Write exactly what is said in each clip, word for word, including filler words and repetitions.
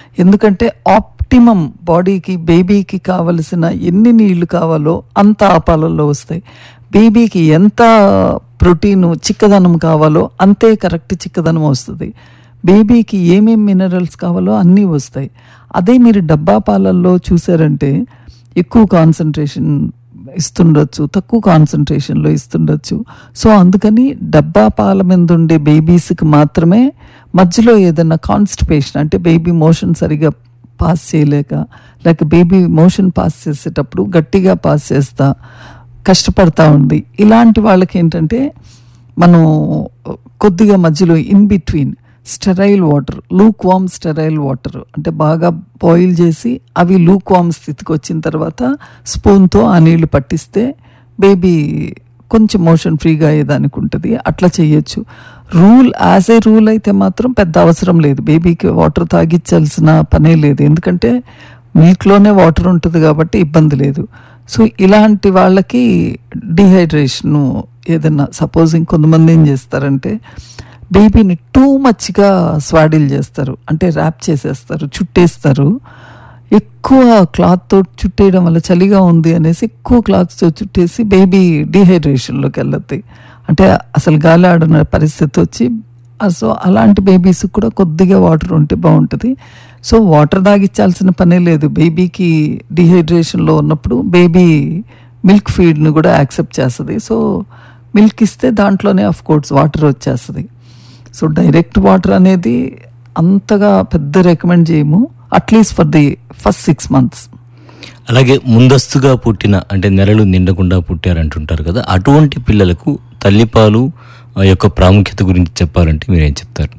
ఎందుకంటే ఆప్టిమం బాడీకి బేబీకి కావలసిన ఎన్ని నీళ్లు కావాలో అంత ఆ పాలల్లో వస్తాయి. బేబీకి ఎంత ప్రోటీన్ చిక్కదనం కావాలో అంతే కరెక్ట్ చిక్కదనం వస్తుంది. బేబీకి ఏమేమి మినరల్స్ కావాలో అన్నీ వస్తాయి. అదే మీరు డబ్బా పాలల్లో చూసారంటే ఎక్కువ కాన్సన్ట్రేషన్ ఇస్తుండొచ్చు, తక్కువ కాన్సన్ట్రేషన్లో ఇస్తుండొచ్చు. సో అందుకని డబ్బా పాల మీద ఉండే బేబీస్కి మాత్రమే మధ్యలో ఏదైనా కాన్స్టిపేషన్ అంటే బేబీ మోషన్ సరిగా పాస్ చేయలేక, లేక బేబీ మోషన్ పాస్ చేసేటప్పుడు గట్టిగా పాస్ చేస్తా కష్టపడతా ఉంది, ఇలాంటి వాళ్ళకి ఏంటంటే మనం కొద్దిగా మధ్యలో in between sterile water, Luke warm sterile water అంటే బాగా బాయిల్ చేసి అవి లూక్ వామ్ స్థితికి వచ్చిన తర్వాత స్పూన్తో ఆ నీళ్లు పట్టిస్తే బేబీ కొంచెం మోషన్ ఫ్రీగా అయ్యేదానికి ఉంటుంది. అట్లా చేయొచ్చు. రూల్ యాజ్ ఏ రూల్ అయితే మాత్రం పెద్ద అవసరం లేదు, బేబీకి వాటర్ తాగించాల్సిన పనే లేదు, ఎందుకంటే మిల్క్లోనే వాటర్ ఉంటుంది కాబట్టి ఇబ్బంది లేదు. సో ఇలాంటి వాళ్ళకి డిహైడ్రేషను ఏదన్నా సపోజ్ ఇంకొంతమంది ఏం చేస్తారంటే బేబీని టూ మచ్గా స్వాడిల్ చేస్తారు, అంటే ర్యాప్ చేసేస్తారు, చుట్టేస్తారు. ఎక్కువ క్లాత్తో చుట్టేయడం వల్ల చలిగా ఉంది అనేసి ఎక్కువ క్లాత్తో చుట్టేసి బేబీ డిహైడ్రేషన్లోకి వెళ్ళద్ది, అంటే అసలు గాలి ఆడిన పరిస్థితి వచ్చి. సో అలాంటి బేబీస్ కూడా కొద్దిగా వాటర్ ఉంటే బాగుంటుంది. సో వాటర్ తాగించాల్సిన పనే లేదు, బేబీకి డిహైడ్రేషన్లో ఉన్నప్పుడు బేబీ మిల్క్ ఫీడ్ని కూడా యాక్సెప్ట్ చేస్తుంది. సో మిల్క్ ఇస్తే దాంట్లోనే ఆఫ్ కోర్స్ వాటర్ వచ్చేస్తుంది. సో డైరెక్ట్ వాటర్ అనేది అంతగా పెద్ద రికమెండ్ చేయము, at least for the first six months. అలాగే ముందస్తుగా పుట్టిన అంటే నెలలు నిండకుండా పుట్టారంటుంటారు కదా, అటువంటి పిల్లలకు తల్లిపాలు యొక్క ప్రాముఖ్యత గురించి చెప్పాలంటే మీరేం చెప్తారు?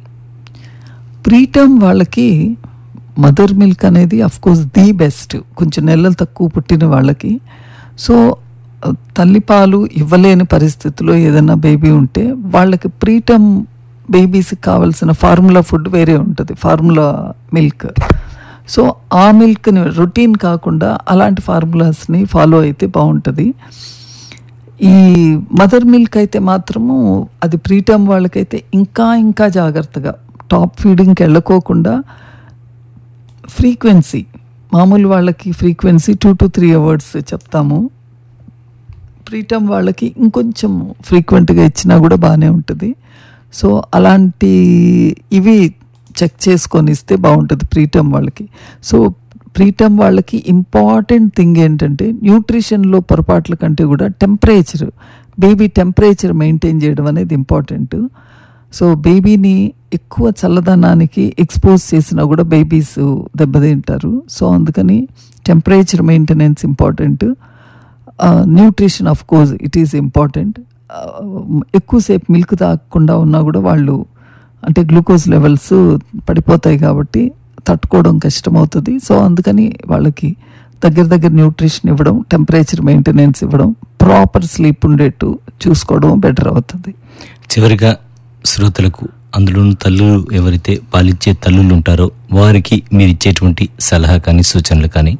ప్రీటర్మ్ వాళ్ళకి మదర్ మిల్క్ అనేది అఫ్ కోర్స్ ది బెస్ట్, కొంచెం నెలలు తక్కువ పుట్టిన వాళ్ళకి. సో తల్లిపాలు ఇవ్వలేని పరిస్థితిలో ఏదైనా బేబీ ఉంటే వాళ్ళకి ప్రీటర్మ్ బేబీస్కి కావాల్సిన ఫార్ములా ఫుడ్ వేరే ఉంటుంది, ఫార్ములా మిల్క్. సో ఆ మిల్క్ని రొటీన్ కాకుండా అలాంటి ఫార్ములాస్ని ఫాలో అయితే బాగుంటుంది. ఈ మదర్ మిల్క్ అయితే మాత్రము అది ప్రీటర్మ్ వాళ్ళకైతే ఇంకా ఇంకా జాగ్రత్తగా టాప్ ఫీడింగ్కి వెళ్ళకోకుండా ఫ్రీక్వెన్సీ, మామూలు వాళ్ళకి frequency two to three hours చెప్తాము, ప్రీటర్మ్ వాళ్ళకి ఇంకొంచెం ఫ్రీక్వెంట్గా ఇచ్చినా కూడా బాగానే ఉంటుంది. సో అలాంటి ఇవి చెక్ చేసుకొని ఇస్తే బాగుంటుంది ప్రీటర్మ్ వాళ్ళకి. సో ప్రీటర్మ్ వాళ్ళకి ఇంపార్టెంట్ థింగ్ ఏంటంటే న్యూట్రిషన్లో పొరపాట్ల కంటే కూడా టెంపరేచర్, బేబీ టెంపరేచర్ మెయింటైన్ చేయడం అనేది ఇంపార్టెంట్. సో బేబీని ఎక్కువ చల్లదనానికి ఎక్స్పోజ్ చేసినా కూడా బేబీస్ దెబ్బతింటారు. సో అందుకని temperature maintenance important. Nutrition of course it is important. ఎక్కువసేపు మిల్క్ తాగకుండా ఉన్నా కూడా వాళ్ళు అంటే గ్లూకోజ్ లెవెల్స్ పడిపోతాయి కాబట్టి తట్టుకోవడం కష్టమవుతుంది. సో అందుకని వాళ్ళకి దగ్గర దగ్గర న్యూట్రిషన్ ఇవ్వడం, టెంపరేచర్ మెయింటెనెన్స్ ఇవ్వడం, ప్రాపర్ స్లీప్ ఉండేట్టు చూసుకోవడం బెటర్ అవుతుంది. చివరిగా శ్రోతలకు, అందులోని తల్లులు ఎవరైతే పాలిచ్చే తల్లులు ఉంటారో వారికి మీరు ఇచ్చేటువంటి సలహా కానీ సూచనలు కానీ?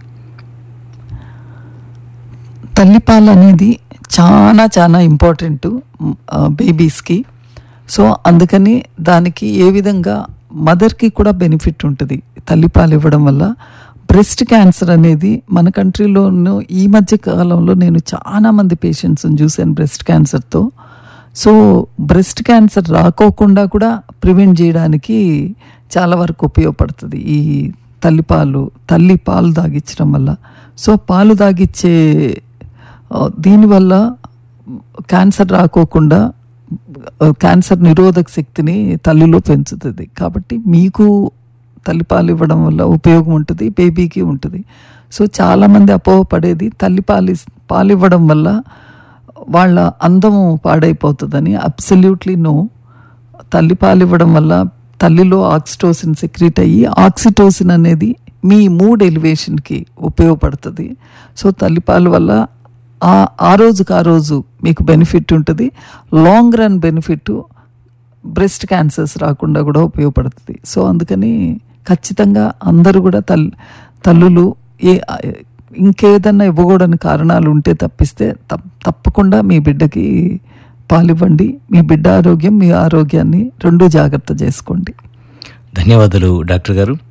తల్లిపాలు అనేది చాలా చాలా ఇంపార్టెంట్ బేబీస్కి. సో అందుకని దానికి ఏ విధంగా మదర్కి కూడా బెనిఫిట్ ఉంటుంది తల్లిపాలు ఇవ్వడం వల్ల. బ్రెస్ట్ క్యాన్సర్ అనేది మన కంట్రీలోనూ ఈ మధ్య కాలంలో నేను చాలా మంది పేషెంట్స్ని చూశాను బ్రెస్ట్ క్యాన్సర్తో. సో బ్రెస్ట్ క్యాన్సర్ రాకోకుండా కూడా ప్రివెంట్ చేయడానికి చాలా వరకు ఉపయోగపడుతుంది ఈ తల్లిపాలు, తల్లి పాలు తాగించడం వల్ల. సో పాలు తాగిచ్చే దీనివల్ల క్యాన్సర్ రాకోకుండా క్యాన్సర్ నిరోధక శక్తిని తల్లిలో పెంచుతుంది. కాబట్టి మీకు తల్లిపాలు ఇవ్వడం వల్ల ఉపయోగం ఉంటుంది, బేబీకి ఉంటుంది. సో చాలామంది అపోహపడేది తల్లిపాలు పాలు ఇవ్వడం వల్ల వాళ్ళ అందము పాడైపోతుందని. Absolutely no. తల్లిపాలు ఇవ్వడం వల్ల తల్లిలో ఆక్సిటోసిన్ సెక్రీట్ అయ్యి ఆక్సిటోసిన్ అనేది మీ మూడ్ ఎలివేషన్కి ఉపయోగపడుతుంది. సో తల్లిపాలు వల్ల ఆ ఆ రోజుకి ఆ రోజు మీకు బెనిఫిట్ ఉంటుంది. Long run benefit breast cancers రాకుండా కూడా ఉపయోగపడుతుంది. సో అందుకని ఖచ్చితంగా అందరూ కూడా తల్ తల్లులు ఏ ఇంకేదన్నా ఇవ్వకూడని కారణాలు ఉంటే తప్పిస్తే తప్పకుండా మీ బిడ్డకి పాలివ్వండి. మీ బిడ్డ ఆరోగ్యం, మీ ఆరోగ్యాన్ని రెండు జాగ్రత్త చేసుకోండి. ధన్యవాదాలు డాక్టర్ గారు.